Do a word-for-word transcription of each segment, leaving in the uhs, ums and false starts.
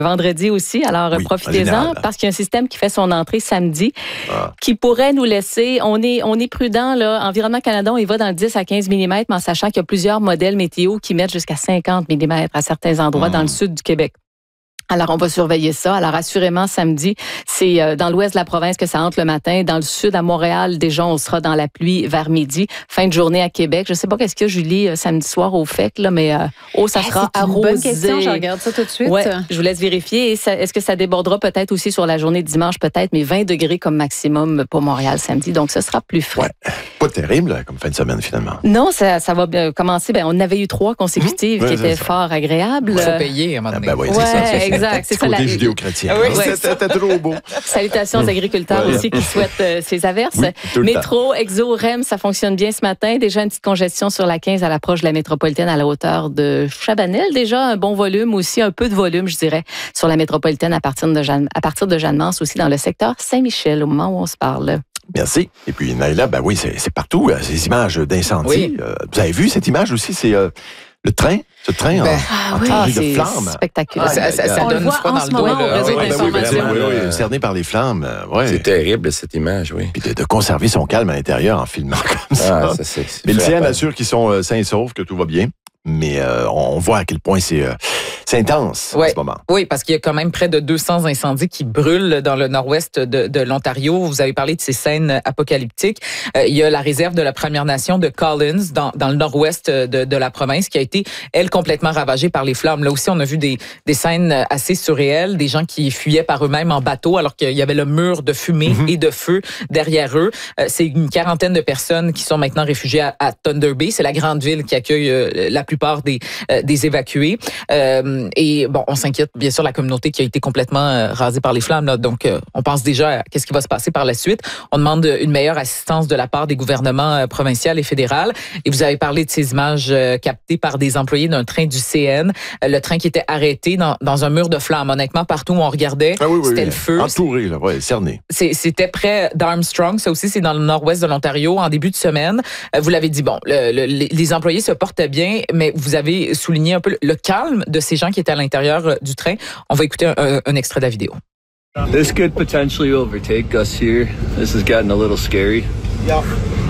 vendredi aussi. Alors, oui, profitez-en parce qu'il y a un système qui fait son entrée samedi ah. qui pourrait nous laisser... On est, on est prudent, là. Environnement Canada, on y va dans le dix à quinze millimètres, mais en sachant qu'il y a plusieurs modèles météo qui mettent jusqu'à cinquante millimètres à certains endroits mmh. dans le sud du Québec. Alors, on va surveiller ça. Alors, assurément, samedi, c'est euh, dans l'ouest de la province que ça entre le matin. Dans le sud, à Montréal, déjà, on sera dans la pluie vers midi. Fin de journée à Québec. Je sais pas qu'est-ce qu'il y a, Julie, euh, samedi soir au F E C, là, mais euh, oh, ça sera hey, arrosé. C'est une bonne question, je regarde ça tout de suite. Ouais, je vous laisse vérifier. Et ça, est-ce que ça débordera peut-être aussi sur la journée de dimanche, peut-être, mais vingt degrés comme maximum pour Montréal samedi. Donc, ce sera plus frais. Ouais. Pas terrible, là, comme fin de semaine, finalement. Non, ça, ça va bien commencer. Ben, on avait eu trois consécutives mmh. qui ouais, étaient fort agréables. Il faut payer, à un moment donné. Ah, ben oui, ouais, c'est ça. C'est exact. C'est ça, la... judéo-chrétien. Oui, ouais. C'était trop beau. Salutations aux agriculteurs ouais. aussi qui souhaitent euh, ces averses. Oui, Métro, Exo, R E M, ça fonctionne bien ce matin. Déjà une petite congestion sur la quinze à l'approche de la métropolitaine à la hauteur de Chabanel. Déjà un bon volume aussi, un peu de volume, je dirais, sur la métropolitaine à partir de Jeanne, à partir de Jeanne-Mance aussi dans le secteur Saint-Michel au moment où on se parle. Merci. Et puis, Naïla, ben oui, c'est, c'est partout, ces images d'incendie. Oui. Euh, vous avez vu cette image aussi? C'est euh, le train, ce train ben, en, en oui. ah, de flammes. Spectaculaire. Ah, ça, ça, ça donne froid dans le dos. Réseau d'information. Oui, oui, oui, cerné par les flammes. Ouais. C'est terrible, cette image, oui. Puis de, de conserver son calme à l'intérieur en filmant comme ça. Ah, ça c'est, c'est Mais le C N assure qu'ils sont euh, sains et saufs, que tout va bien. Mais euh, on voit à quel point c'est, euh, c'est intense ouais. en ce moment. Oui, parce qu'il y a quand même près de deux cents incendies qui brûlent dans le nord-ouest de, de l'Ontario. Vous avez parlé de ces scènes apocalyptiques. Euh, il y a la réserve de la Première Nation de Collins dans, dans le nord-ouest de, de la province qui a été, elle, complètement ravagée par les flammes. Là aussi, on a vu des, des scènes assez surréelles, des gens qui fuyaient par eux-mêmes en bateau alors qu'il y avait le mur de fumée mm-hmm. et de feu derrière eux. Euh, c'est une quarantaine de personnes qui sont maintenant réfugiées à, à Thunder Bay. C'est la grande ville qui accueille euh, la plupart des, euh, des évacués. Euh, et bon, on s'inquiète, bien sûr, la communauté qui a été complètement euh, rasée par les flammes. Là. Donc, euh, on pense déjà à qu'est-ce qui va se passer par la suite. On demande une meilleure assistance de la part des gouvernements euh, provinciaux et fédéral. Et vous avez parlé de ces images euh, captées par des employés d'un train du C N. Euh, le train qui était arrêté dans, dans un mur de flammes. Honnêtement, partout où on regardait, ah oui, oui, c'était oui. le feu. Entouré, là, ouais, cerné. C'est, c'était près d'Armstrong. Ça aussi, c'est dans le nord-ouest de l'Ontario, en début de semaine. Euh, vous l'avez dit, bon, le, le, les employés se portent bien, mais vous avez souligné un peu le calme de ces gens qui étaient à l'intérieur du train. On va écouter un, un extrait de la vidéo. This could potentially overtake us here. This is getting a little scary. Yeah.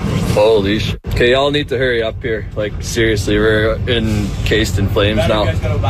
Holy shit. Okay, y'all need to hurry up here. Like, seriously, we're encased in flames now.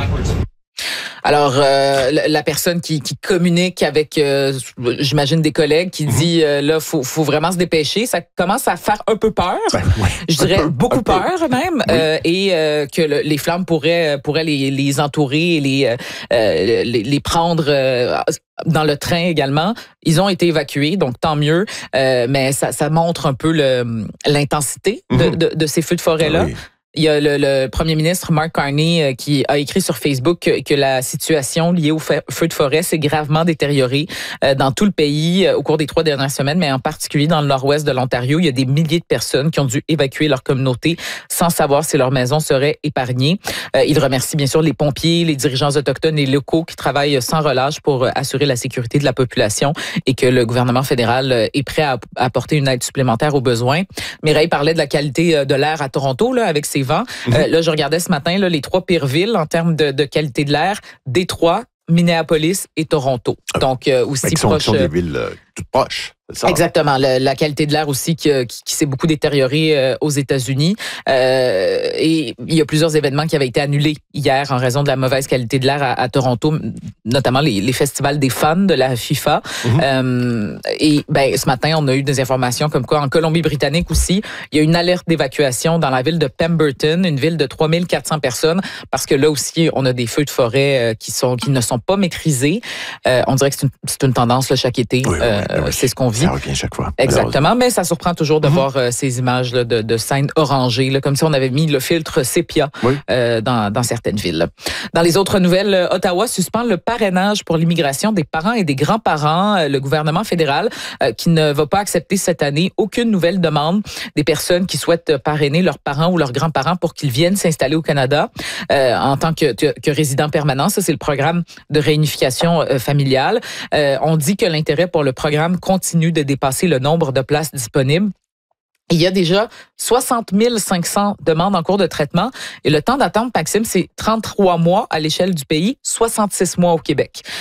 Alors, euh, la personne qui, qui communique avec, euh, j'imagine, des collègues, qui dit, euh, là, faut, faut vraiment se dépêcher. Ça commence à faire un peu peur. Ben, ouais, je dirais peu, beaucoup peur même. Oui. Euh, et euh, que le, les flammes pourraient, pourraient les, les entourer et les, euh, les, les prendre euh, dans le train également. Ils ont été évacués, donc tant mieux. Euh, mais ça, ça montre un peu le, l'intensité de, mm-hmm. de, de ces feux de forêt-là. Oui. Il y a le, le premier ministre Mark Carney euh, qui a écrit sur Facebook que, que la situation liée au feu de forêt s'est gravement détériorée euh, dans tout le pays euh, au cours des trois dernières semaines, mais en particulier dans le nord-ouest de l'Ontario. Il y a des milliers de personnes qui ont dû évacuer leur communauté sans savoir si leur maison serait épargnée. Euh, il remercie bien sûr les pompiers, les dirigeants autochtones et locaux qui travaillent sans relâche pour assurer la sécurité de la population et que le gouvernement fédéral est prêt à apporter une aide supplémentaire aux besoins. Mireille parlait de la qualité de l'air à Toronto là, avec ses vents. Mm-hmm. Euh, là, je regardais ce matin là, les trois pires villes en termes de, de qualité de l'air, Détroit, Minneapolis et Toronto. Donc, euh, aussi qui sont, proche... Qui sont des villes euh, toutes proches. Ça. Exactement. La, la qualité de l'air aussi qui, qui, qui s'est beaucoup détériorée euh, aux États-Unis. Euh, et il y a plusieurs événements qui avaient été annulés hier en raison de la mauvaise qualité de l'air à, à Toronto, notamment les, les festivals des fans de la FIFA. Mm-hmm. Euh, et ben, ce matin, on a eu des informations comme quoi en Colombie-Britannique aussi, il y a une alerte d'évacuation dans la ville de Pemberton, une ville de trois mille quatre cents personnes, parce que là aussi, on a des feux de forêt euh, qui, sont, qui ne sont pas maîtrisés. Euh, on dirait que c'est une, c'est une tendance là, chaque été. Oui, oui, euh, oui, oui. C'est ce qu'on vit. Ça revient chaque fois. Exactement, mais ça surprend toujours de mm-hmm. voir euh, ces images là, de, de scènes orangées, là, comme si on avait mis le filtre sépia oui. euh, dans, dans certaines villes. Dans les autres nouvelles, Ottawa suspend le parrainage pour l'immigration des parents et des grands-parents. Le gouvernement fédéral euh, qui ne va pas accepter cette année aucune nouvelle demande des personnes qui souhaitent parrainer leurs parents ou leurs grands-parents pour qu'ils viennent s'installer au Canada euh, en tant que, que, que résidents permanents. Ça, c'est le programme de réunification euh, familiale. Euh, on dit que l'intérêt pour le programme continue de dépasser le nombre de places disponibles. Il y a déjà soixante mille cinq cents demandes en cours de traitement. Et le temps d'attente, Maxime, c'est trente-trois mois à l'échelle du pays, soixante-six mois au Québec.